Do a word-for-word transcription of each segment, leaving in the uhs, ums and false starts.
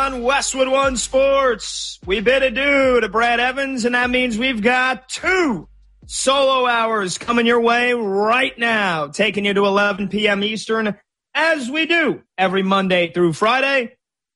on Westwood One Sports. We bid adieu to Brad Evans, and that means we've got two solo hours coming your way right now, taking you to eleven p.m. Eastern, as we do every Monday through Friday.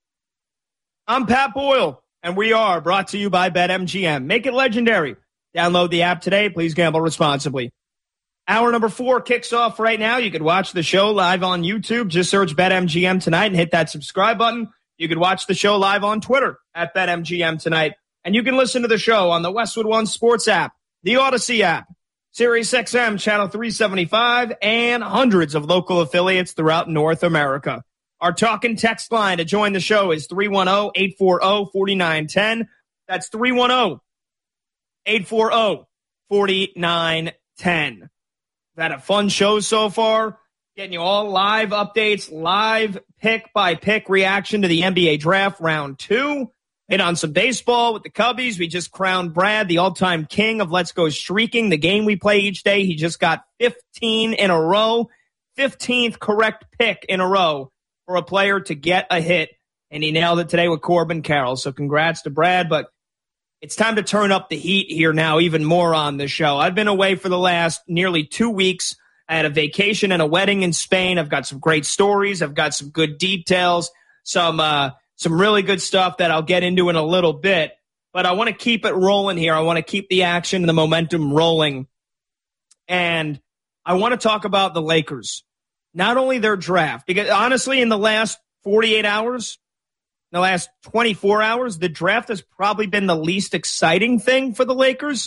I'm Pat Boyle, and we are brought to you by BetMGM. Make it legendary. Download the app today. Please gamble responsibly. Hour number four kicks off right now. You can watch the show live on YouTube. Just search BetMGM Tonight and hit that subscribe button. You can watch the show live on Twitter at BetMGM Tonight. And you can listen to the show on the Westwood One Sports app, the Odyssey app, Sirius X M Channel three seventy-five, and hundreds of local affiliates throughout North America. Our talk and text line to join the show is three one zero, eight four zero, four nine one zero. That's three one zero, eight four zero, four nine one zero. We've had a fun show so far, getting you all live updates, live pick-by-pick reaction to the N B A Draft Round two. Hit on some baseball with the Cubbies. We just crowned Brad the all-time king of Let's Go Streaking, the game we play each day. He just got fifteen in a row, fifteenth correct pick in a row for a player to get a hit, and he nailed it today with Corbin Carroll. So congrats to Brad, but it's time to turn up the heat here now, even more on the show. I've been away for the last nearly two weeks. I had a vacation and a wedding in Spain. I've got some great stories. I've got some good details, some uh, some really good stuff that I'll get into in a little bit. But I want to keep it rolling here. I want to keep the action and the momentum rolling. And I want to talk about the Lakers. Not only their draft, because honestly, in the last forty-eight hours, the last twenty-four hours, the draft has probably been the least exciting thing for the Lakers.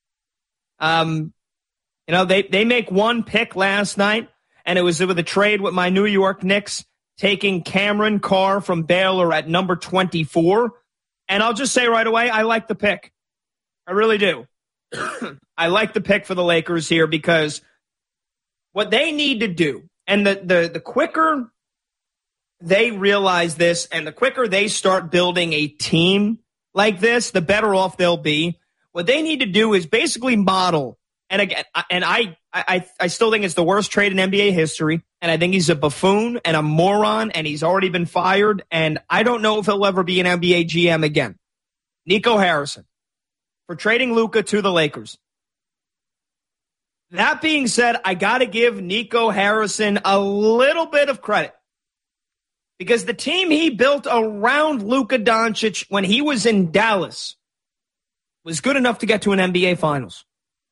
Um, you know, they, they make one pick last night, and it was with a trade with my New York Knicks, taking Cameron Carr from Baylor at number twenty-four. And I'll just say right away, I like the pick. I really do. I like the pick for the Lakers here because what they need to do, and the, the, the quicker they realize this, and the quicker they start building a team like this, the better off they'll be. What they need to do is basically model, and again, and I, I, I still think it's the worst trade in N B A history, and I think he's a buffoon and a moron, and he's already been fired, and I don't know if he'll ever be an N B A G M again. Nico Harrison, for trading Luka to the Lakers. That being said, I got to give Nico Harrison a little bit of credit. Because the team he built around Luka Doncic when he was in Dallas was good enough to get to an N B A Finals.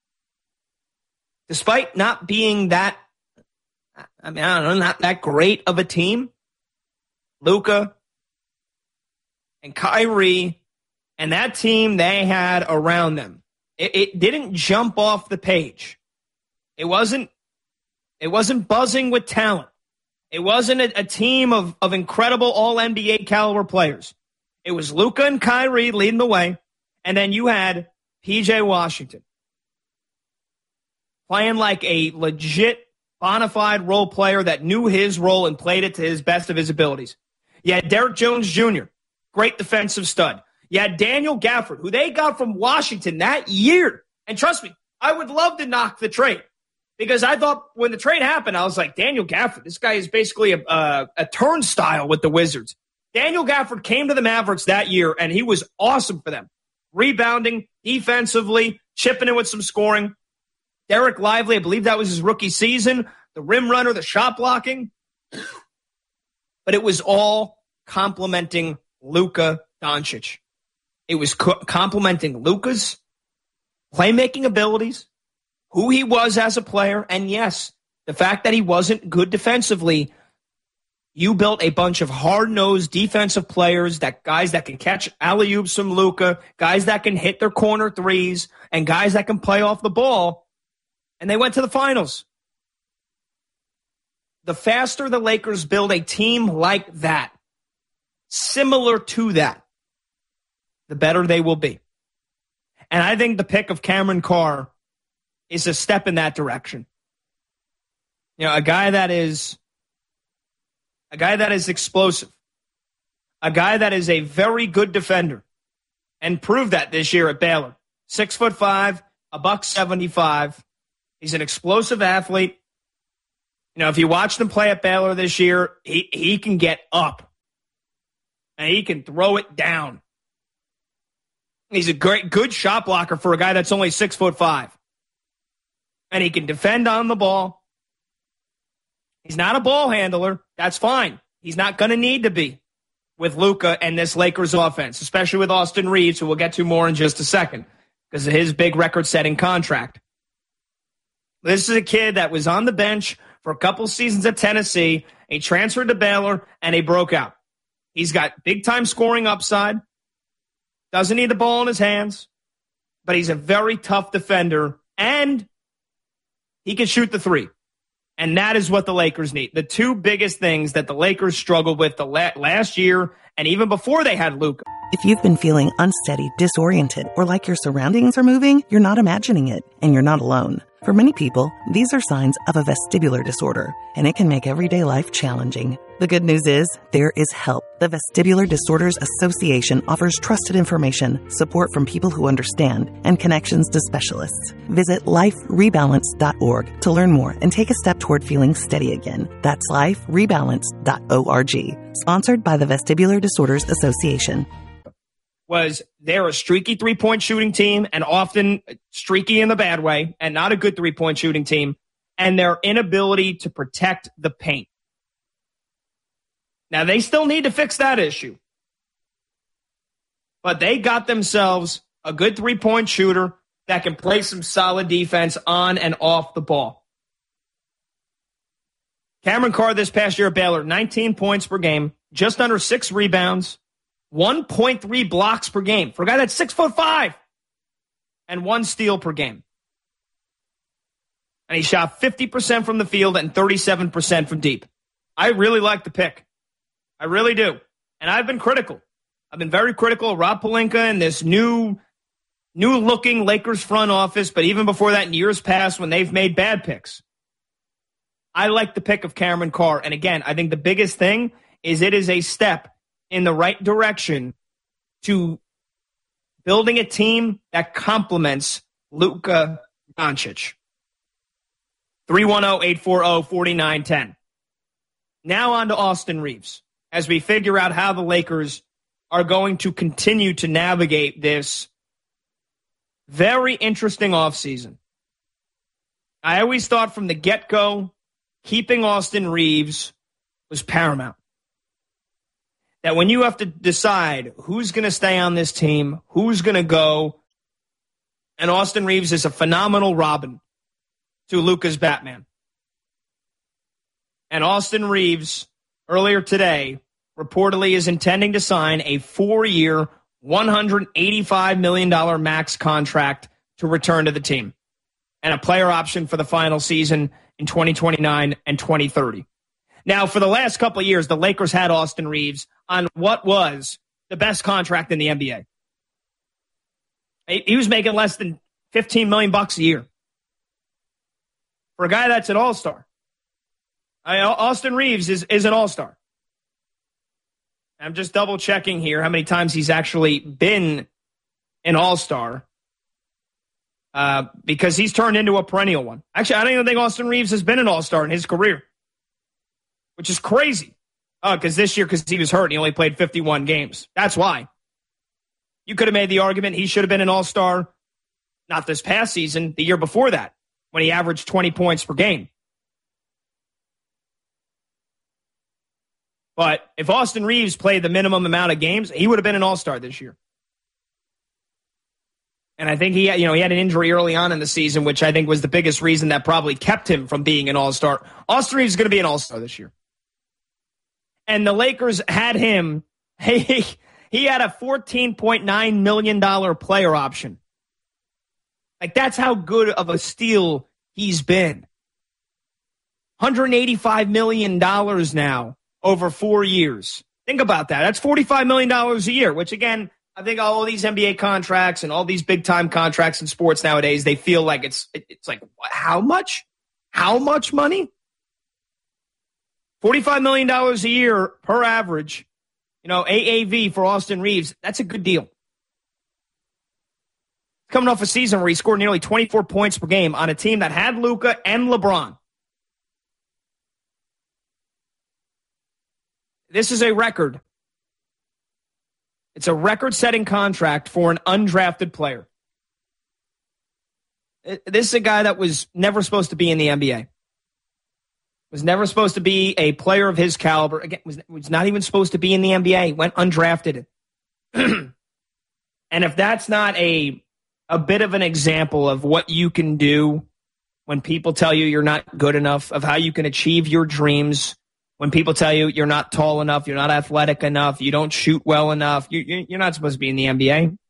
Despite not being that, I mean, I don't know, not that great of a team, Luka and Kyrie and that team they had around them, it, it didn't jump off the page. It wasn't, it wasn't buzzing with talent. It wasn't a, a team of, of incredible all-N B A caliber players. It was Luka and Kyrie leading the way, and then you had P J Washington playing like a legit, bona fide role player that knew his role and played it to his best of his abilities. You had Derrick Jones Junior, great defensive stud. You had Daniel Gafford, who they got from Washington that year. And trust me, I would love to knock the trade. Because I thought when the trade happened, I was like, Daniel Gafford, this guy is basically a, a, a turnstile with the Wizards. Daniel Gafford came to the Mavericks that year, and he was awesome for them. Rebounding, defensively, chipping in with some scoring. Derek Lively, I believe that was his rookie season. The rim runner, the shot blocking. But it was all complimenting Luka Doncic. It was co- complimenting Luka's playmaking abilities, who he was as a player, and yes, the fact that he wasn't good defensively. You built a bunch of hard-nosed defensive players, that guys that can catch alley-oops from Luka, guys that can hit their corner threes, and guys that can play off the ball, and they went to the finals. The faster the Lakers build a team like that, similar to that, the better they will be. And I think the pick of Cameron Carr is a step in that direction. You know, a guy that is a guy that is explosive, a guy that is a very good defender, and proved that this year at Baylor. Six foot five, a buck seventy-five. He's an explosive athlete. You know, if you watched him play at Baylor this year, he, he can get up. and he can throw it down. He's a great, good shot blocker for a guy that's only six foot five. And he can defend on the ball. He's not a ball handler. That's fine. He's not going to need to be with Luka and this Lakers offense, especially with Austin Reeves, who we'll get to more in just a second because of his big record-setting contract. This is a kid that was on the bench for a couple seasons at Tennessee. He transferred to Baylor, and he broke out. He's got big-time scoring upside. Doesn't need the ball in his hands, but he's a very tough defender, and he can shoot the three. And that is what the Lakers need. The two biggest things that the Lakers struggled with the la- last year and even before they had Luka. If you've been feeling unsteady, disoriented, or like your surroundings are moving, you're not imagining it, and you're not alone. For many people, these are signs of a vestibular disorder, and it can make everyday life challenging. The good news is, there is help. The Vestibular Disorders Association offers trusted information, support from people who understand, and connections to specialists. Visit life rebalance dot org to learn more and take a step toward feeling steady again. That's life rebalance dot org. Sponsored by the Vestibular Disorders Association. Was they're a streaky three-point shooting team and often streaky in the bad way and not a good three-point shooting team, and their inability to protect the paint. Now, they still need to fix that issue. But they got themselves a good three-point shooter that can play some solid defense on and off the ball. Cameron Carr this past year at Baylor, nineteen points per game, just under six rebounds, one point three blocks per game for a guy that's six foot five, and one steal per game. And he shot fifty percent from the field and thirty-seven percent from deep. I really like the pick. I really do. And I've been critical. I've been very critical of Rob Pelinka and this new, new-looking Lakers front office, but even before that in years past when they've made bad picks. I like the pick of Cameron Carr. And again, I think the biggest thing is it is a step in the right direction to building a team that complements Luka Doncic. three one zero, eight four zero, four nine one zero. Now on to Austin Reeves as we figure out how the Lakers are going to continue to navigate this very interesting offseason. I always thought from the get-go, keeping Austin Reeves was paramount. That when you have to decide who's going to stay on this team, who's going to go, and Austin Reeves is a phenomenal Robin to Luka's Batman. And Austin Reeves, earlier today, reportedly is intending to sign a four-year, one hundred eighty-five million dollars max contract to return to the team, and a player option for the final season in twenty twenty-nine and twenty thirty. Now, for the last couple of years, the Lakers had Austin Reeves on what was the best contract in the N B A. He was making less than fifteen million bucks a year. For a guy that's an all-star. I, Austin Reeves is, is an all-star. I'm just double-checking here how many times he's actually been an all-star. Uh, because he's turned into a perennial one. Actually, I don't even think Austin Reeves has been an all-star in his career. Which is crazy. Oh, because this year, because he was hurt, he only played fifty-one games. That's why. You could have made the argument he should have been an all-star, not this past season, the year before that, when he averaged twenty points per game. But if Austin Reeves played the minimum amount of games, he would have been an all-star this year. And I think he, you know, he had an injury early on in the season, which I think was the biggest reason that probably kept him from being an all-star. Austin Reeves is going to be an all-star this year. And the Lakers had him, he, he had a fourteen point nine million dollars player option. Like, that's how good of a steal he's been. one hundred eighty-five million dollars now over four years. Think about that. That's forty-five million dollars a year, which, again, I think all of these N B A contracts and all these big-time contracts in sports nowadays, they feel like it's it's like, how much? How much money? forty-five million dollars a year per average, you know, A A V for Austin Reeves, that's a good deal. Coming off a season where he scored nearly twenty-four points per game on a team that had Luka and LeBron. This is a record It's a record-setting contract for an undrafted player. This is a guy that was never supposed to be in the N B A. Was never supposed to be a player of his caliber. Again, was, was not even supposed to be in the N B A. He went undrafted. And if that's not a a bit of an example of what you can do when people tell you you're not good enough, of how you can achieve your dreams, when people tell you you're not tall enough, you're not athletic enough, you don't shoot well enough, you, you're not supposed to be in the N B A.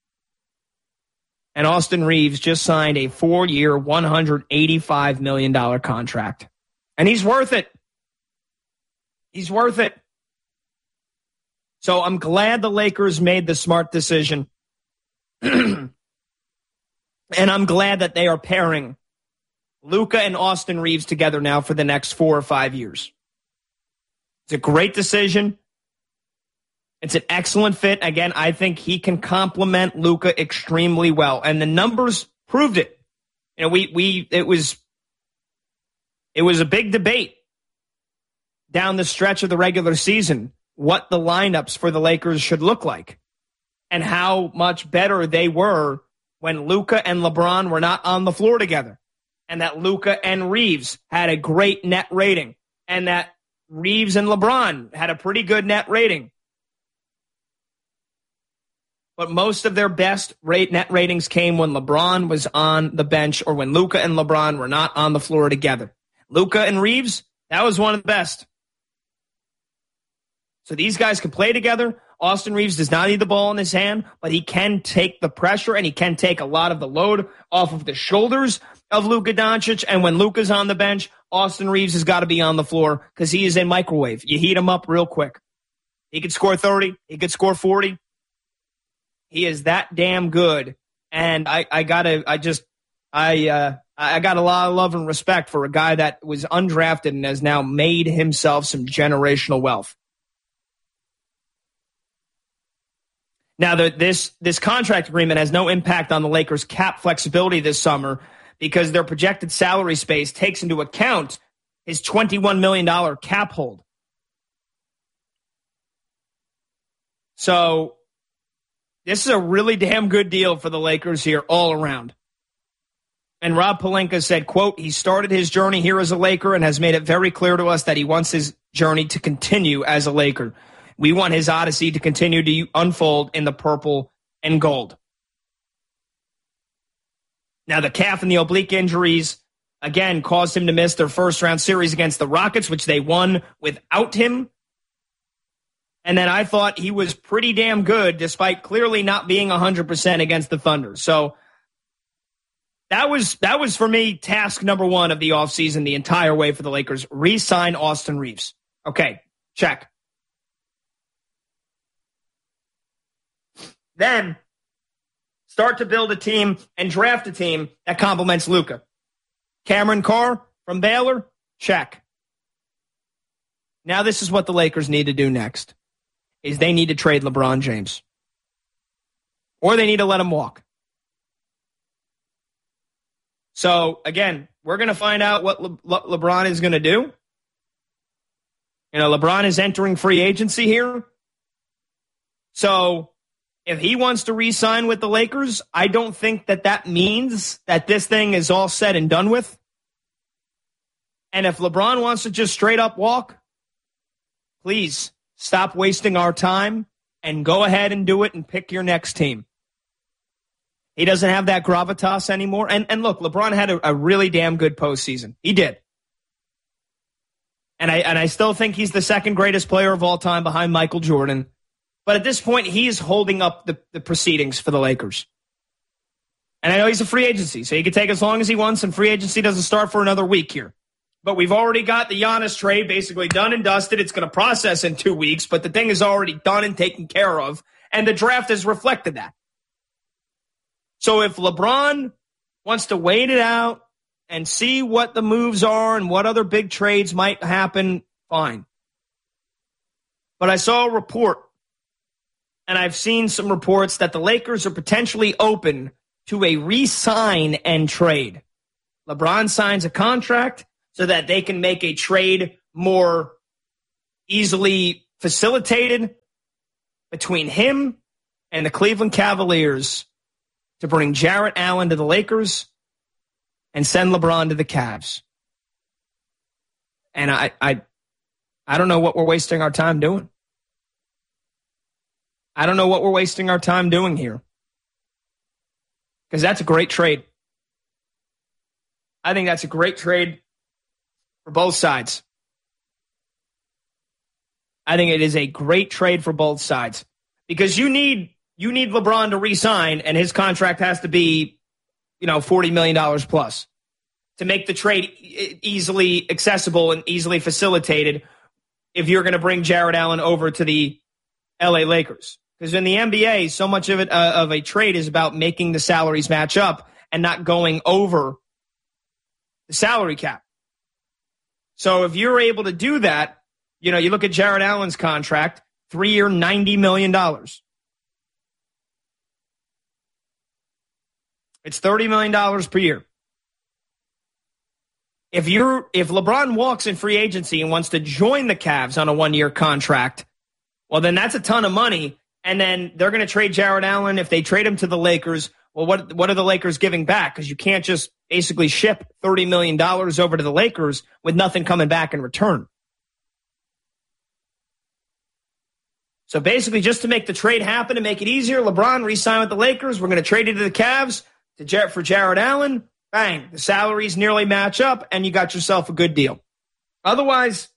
And Austin Reaves just signed a four-year, one hundred eighty-five million dollars contract. And he's worth it. He's worth it. So I'm glad the Lakers made the smart decision. And I'm glad that they are pairing Luka and Austin Reaves together now for the next four or five years. It's a great decision. It's an excellent fit. Again, I think he can complement Luka extremely well. And the numbers proved it. You know, we we it was it was a big debate down the stretch of the regular season what the lineups for the Lakers should look like and how much better they were when Luka and LeBron were not on the floor together, and that Luka and Reaves had a great net rating, and that Reaves and LeBron had a pretty good net rating. But most of their best rate net ratings came when LeBron was on the bench or when Luka and LeBron were not on the floor together. Luka and Reaves, that was one of the best. So these guys can play together. Austin Reaves does not need the ball in his hand, but he can take the pressure and he can take a lot of the load off of the shoulders of Luka Doncic. And when Luka's on the bench, Austin Reaves has got to be on the floor because he is a microwave. You heat him up real quick. He could score thirty. He could score forty. He is that damn good. And I, I gotta, I just, I, uh, I got a lot of love and respect for a guy that was undrafted and has now made himself some generational wealth. Now, the, this this contract agreement has no impact on the Lakers' cap flexibility this summer because their projected salary space takes into account his twenty-one million dollars cap hold. So this is a really damn good deal for the Lakers here all around. And Rob Pelinka said, quote, he started his journey here as a Laker and has made it very clear to us that he wants his journey to continue as a Laker. We want his odyssey to continue to unfold in the purple and gold. Now, the calf and the oblique injuries, again, caused him to miss their first-round series against the Rockets, which they won without him. And then I thought he was pretty damn good, despite clearly not being one hundred percent against the Thunder. So that was, that was for me, task number one of the offseason the entire way for the Lakers. Re-sign Austin Reaves. Okay, check. Then start to build a team and draft a team that complements Luka. Cameron Carr from Baylor, check. Now this is what the Lakers need to do next, is they need to trade LeBron James. Or they need to let him walk. So, again, we're going to find out what Le- Le- LeBron is going to do. You know, LeBron is entering free agency here. So if he wants to re-sign with the Lakers, I don't think that that means that this thing is all said and done with. And if LeBron wants to just straight up walk, please stop wasting our time and go ahead and do it and pick your next team. He doesn't have that gravitas anymore. And, and look, LeBron had a, a really damn good postseason. He did. And I, and I still think he's the second greatest player of all time behind Michael Jordan. But at this point, he's holding up the, the proceedings for the Lakers. And I know he's a free agency, so he can take as long as he wants, and free agency doesn't start for another week here. But we've already got the Giannis trade basically done and dusted. It's going to process in two weeks, but the thing is already done and taken care of, and the draft has reflected that. So if LeBron wants to wait it out and see what the moves are and what other big trades might happen, fine. But I saw a report, and I've seen some reports that the Lakers are potentially open to a re-sign and trade. LeBron signs a contract so that they can make a trade more easily facilitated between him and the Cleveland Cavaliers to bring Jarrett Allen to the Lakers and send LeBron to the Cavs. And I, I, I don't know what we're wasting our time doing. I don't know what we're wasting our time doing here. Because that's a great trade. I think that's a great trade for both sides. I think it is a great trade for both sides. Because you need you need LeBron to re-sign, and his contract has to be, you know, forty million dollars plus to make the trade e- easily accessible and easily facilitated if you're going to bring Jarrett Allen over to the L A Lakers. Because in the N B A, so much of it uh, of a trade is about making the salaries match up and not going over the salary cap. So if you're able to do that, you know, you look at Jarrett Allen's contract, three-year, ninety million dollars. It's thirty million dollars per year. If you're if LeBron walks in free agency and wants to join the Cavs on a one-year contract, well, then that's a ton of money. And then they're going to trade Jarrett Allen. If they trade him to the Lakers, well, what what are the Lakers giving back? Because you can't just basically ship thirty million dollars over to the Lakers with nothing coming back in return. So basically, just to make the trade happen and make it easier, LeBron re-sign with the Lakers. We're going to trade it to the Cavs to Jar- for Jarrett Allen. Bang, the salaries nearly match up, and you got yourself a good deal. Otherwise,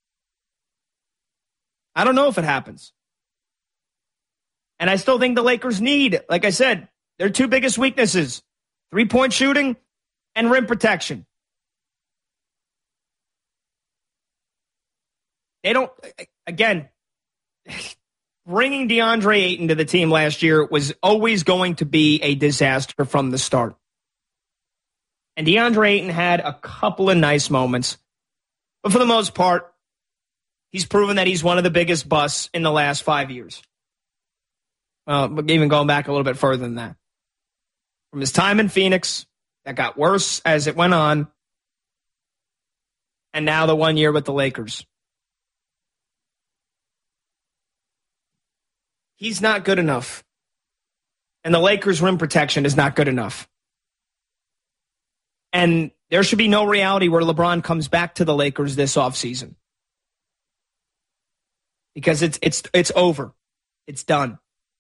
I don't know if it happens. And I still think the Lakers need, like I said, their two biggest weaknesses, three-point shooting and rim protection. They don't, again, bringing DeAndre Ayton to the team last year was always going to be a disaster from the start. And DeAndre Ayton had a couple of nice moments. But for the most part, he's proven that he's one of the biggest busts in the last five years. Well, but even going back a little bit further than that. From his time in Phoenix, that got worse as it went on. And now the one year with the Lakers. He's not good enough. And the Lakers' rim protection is not good enough. And there should be no reality where LeBron comes back to the Lakers this offseason. Because it's it's it's over. It's done.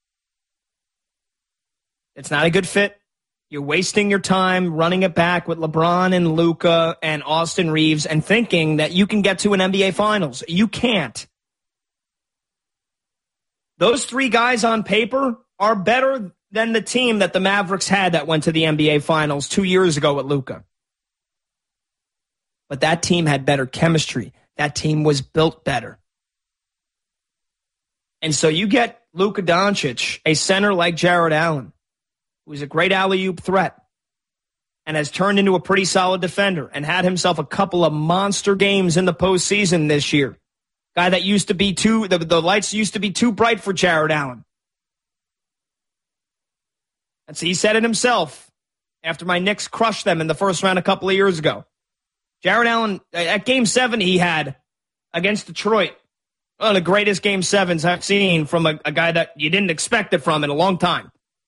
It's not a good fit. You're wasting your time running it back with LeBron and Luka and Austin Reeves and thinking that you can get to an N B A Finals. You can't. Those three guys on paper are better than the team that the Mavericks had that went to the N B A Finals two years ago with Luka. But that team had better chemistry. That team was built better. And so you get Luka Doncic, a center like Jarrett Allen, who's a great alley-oop threat and has turned into a pretty solid defender and had himself a couple of monster games in the postseason this year. Guy that used to be too, the, the lights used to be too bright for Jarrett Allen. And so he said it himself after my Knicks crushed them in the first round a couple of years ago. Jarrett Allen, at game seven he had against Detroit, one of the greatest game sevens I've seen from a, a guy that you didn't expect it from in a long time.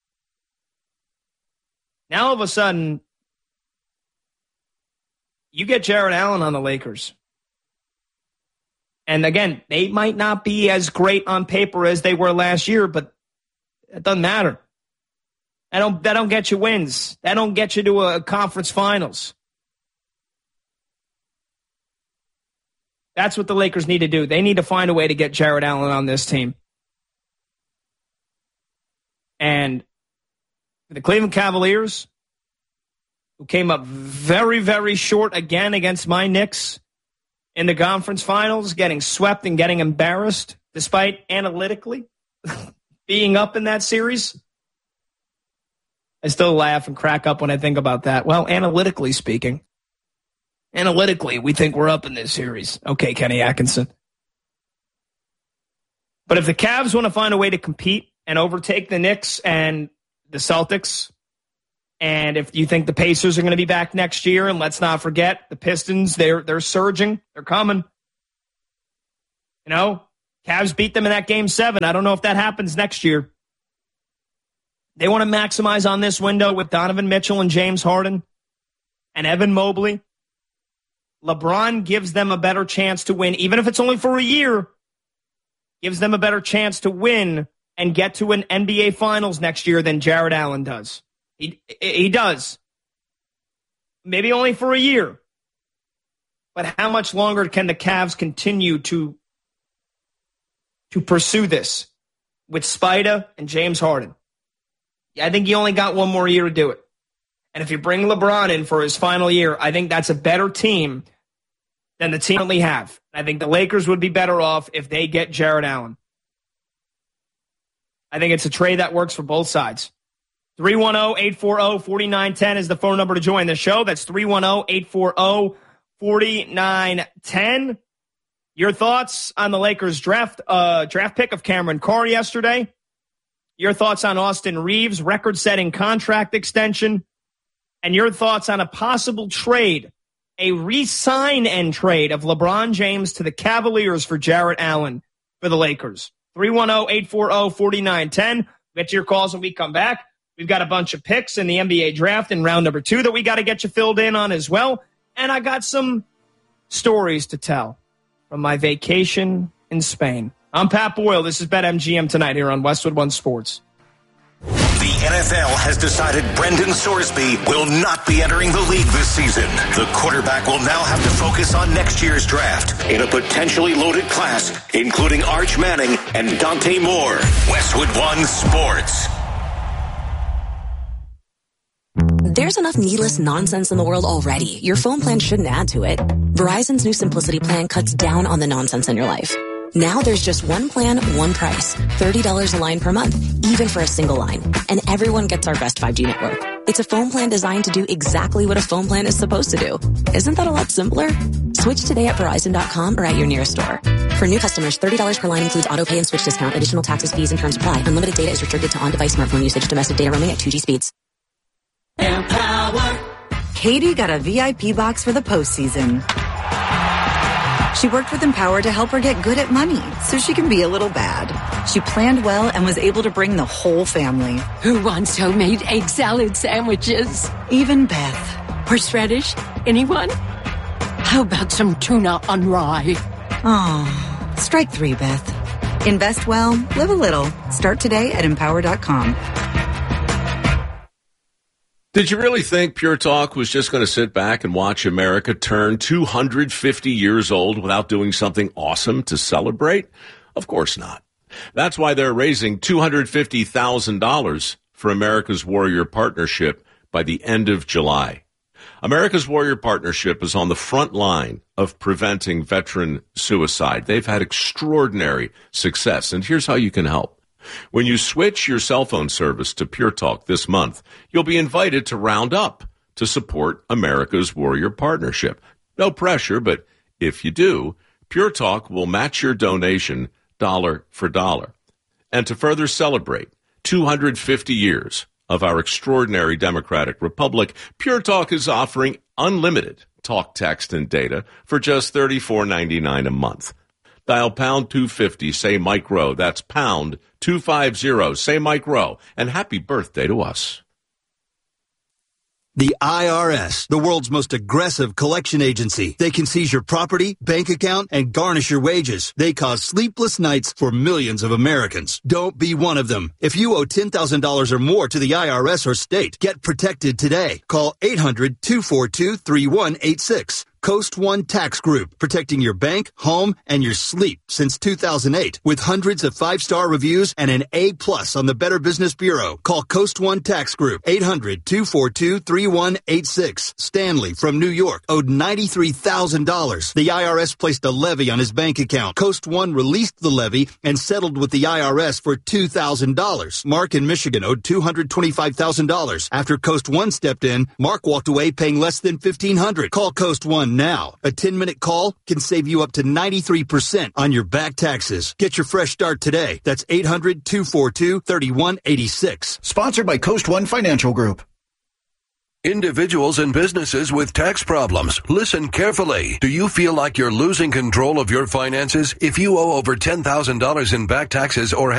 Now all of a sudden, you get Jarrett Allen on the Lakers. And again, they might not be as great on paper as they were last year, but it doesn't matter. That don't, that don't get you wins. That don't get you to a conference finals. That's what the Lakers need to do. They need to find a way to get Jarrett Allen on this team. And the Cleveland Cavaliers, who came up very, very short again against my Knicks in the conference finals, getting swept and getting embarrassed, despite analytically being up in that series. I still laugh and crack up when I think about that. Well, analytically speaking, analytically, we think we're up in this series. Okay, Kenny Atkinson. But if the Cavs want to find a way to compete and overtake the Knicks and the Celtics, and if you think the Pacers are going to be back next year, and let's not forget the Pistons, they're they're surging, they're coming. You know, Cavs beat them in that game seven. I don't know if that happens next year. They want to maximize on this window with Donovan Mitchell and James Harden and Evan Mobley. LeBron gives them a better chance to win, even if it's only for a year, gives them a better chance to win and get to an N B A Finals next year than Jared Allen does. He, he does. Maybe only for a year. But how much longer can the Cavs continue to, to pursue this with Spida and James Harden? I think you only got one more year to do it. And if you bring LeBron in for his final year, I think that's a better team than the team currently have. I think the Lakers would be better off if they get Jared Allen. I think it's a trade that works for both sides. three one zero, eight four zero, four nine one zero is the phone number to join the show. That's three one zero, eight four zero, four nine one zero. Your thoughts on the Lakers draft uh, draft pick of Cameron Carr yesterday. Your thoughts on Austin Reeves' record-setting contract extension. And your thoughts on a possible trade, a re-sign and trade of LeBron James to the Cavaliers for Jared Allen for the Lakers. three one zero, eight four zero, four nine one zero. Get to your calls when we come back. We've got a bunch of picks in the N B A draft in round number two that we got to get you filled in on as well. And I got some stories to tell from my vacation in Spain. I'm Pat Boyle. This is BetMGM tonight here on Westwood One Sports. The N F L has decided Brendan Sorsby will not be entering the league this season. The quarterback will now have to focus on next year's draft in a potentially loaded class, including Arch Manning and Dante Moore. Westwood One Sports. There's enough needless nonsense in the world already. Your phone plan shouldn't add to it. Verizon's new Simplicity plan cuts down on the nonsense in your life. Now there's just one plan, one price. thirty dollars a line per month, even for a single line. And everyone gets our best five G network. It's a phone plan designed to do exactly what a phone plan is supposed to do. Isn't that a lot simpler? Switch today at Verizon dot com or at your nearest store. For new customers, thirty dollars per line includes auto pay and switch discount. Additional taxes, fees, and terms apply. Unlimited data is restricted to on-device smartphone usage. Domestic data roaming at two G speeds. Empower. Katie got a V I P box for the postseason. She worked with Empower to help her get good at money so she can be a little bad. She planned well and was able to bring the whole family. Who wants homemade egg salad sandwiches? Even Beth. Horseradish? Anyone? How about some tuna on rye? Oh, strike three, Beth. Invest well, live a little. Start today at empower dot com. Did you really think Pure Talk was just going to sit back and watch America turn two hundred fifty years old without doing something awesome to celebrate? Of course not. That's why they're raising two hundred fifty thousand dollars for America's Warrior Partnership by the end of July. America's Warrior Partnership is on the front line of preventing veteran suicide. They've had extraordinary success, and here's how you can help. When you switch your cell phone service to Pure Talk this month, you'll be invited to round up to support America's Warrior Partnership. No pressure, but if you do, Pure Talk will match your donation dollar for dollar. And to further celebrate two hundred fifty years of our extraordinary democratic republic, Pure Talk is offering unlimited talk, text, and data for just thirty-four ninety-nine a month. Dial pound two fifty, say Mike Rowe. That's pound two fifty, say Mike Rowe. And happy birthday to us. The I R S, the world's most aggressive collection agency. They can seize your property, bank account, and garnish your wages. They cause sleepless nights for millions of Americans. Don't be one of them. If you owe ten thousand dollars or more to the I R S or state, get protected today. Call eight hundred, two four two, three one eight six. Coast One Tax Group, protecting your bank, home, and your sleep since two thousand eight. With hundreds of five-star reviews and an A plus on the Better Business Bureau. Call Coast One Tax Group, eight hundred, two four two, three one eight six. Stanley from New York owed ninety-three thousand dollars. The I R S placed a levy on his bank account. Coast One released the levy and settled with the I R S for two thousand dollars. Mark in Michigan owed two hundred twenty-five thousand dollars. After Coast One stepped in, Mark walked away paying less than fifteen hundred dollars. Call Coast One now. A ten-minute call can save you up to ninety-three percent on your back taxes. Get your fresh start today. That's eight hundred, two four two, three one eight six. Sponsored by Coast One Financial Group. Individuals and businesses with tax problems, listen carefully. Do you feel like you're losing control of your finances? If you owe over ten thousand dollars in back taxes or